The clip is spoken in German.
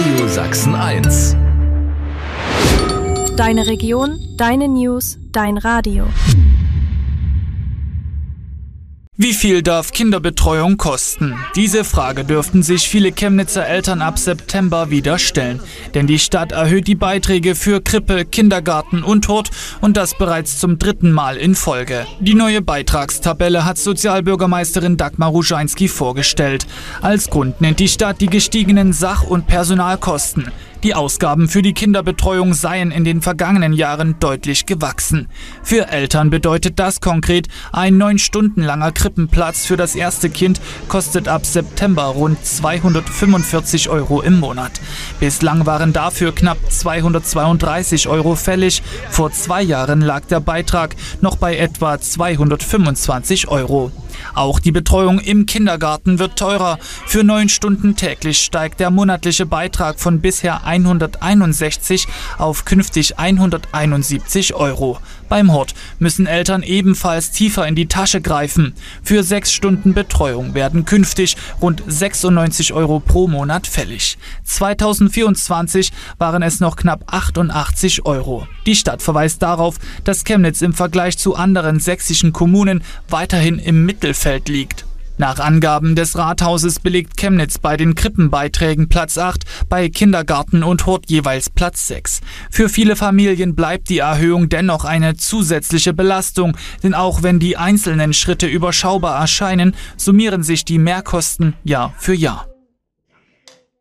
Radio Sachsen 1. Deine Region, deine News, dein Radio. Wie viel darf Kinderbetreuung kosten? Diese Frage dürften sich viele Chemnitzer Eltern ab September wieder stellen. Denn die Stadt erhöht die Beiträge für Krippe, Kindergarten und Hort und das bereits zum 3. Mal in Folge. Die neue Beitragstabelle hat Sozialbürgermeisterin Dagmar Ruscheinski vorgestellt. Als Grund nennt die Stadt die gestiegenen Sach- und Personalkosten. Die Ausgaben für die Kinderbetreuung seien in den vergangenen Jahren deutlich gewachsen. Für Eltern bedeutet das konkret, ein 9 Stunden langer Krippenplatz für das erste Kind kostet ab September rund 245 € im Monat. Bislang waren dafür knapp 232 € fällig. Vor 2 Jahren lag der Beitrag noch bei etwa 225 €. Auch die Betreuung im Kindergarten wird teurer. Für 9 Stunden täglich steigt der monatliche Beitrag von bisher 161 auf künftig 171 €. Beim Hort müssen Eltern ebenfalls tiefer in die Tasche greifen. Für 6 Stunden Betreuung werden künftig rund 96 € pro Monat fällig. 2024 waren es noch knapp 88 €. Die Stadt verweist darauf, dass Chemnitz im Vergleich zu anderen sächsischen Kommunen weiterhin im Mittelfeld liegt. Nach Angaben des Rathauses belegt Chemnitz bei den Krippenbeiträgen Platz 8, bei Kindergarten und Hort jeweils Platz 6. Für viele Familien bleibt die Erhöhung dennoch eine zusätzliche Belastung, denn auch wenn die einzelnen Schritte überschaubar erscheinen, summieren sich die Mehrkosten Jahr für Jahr.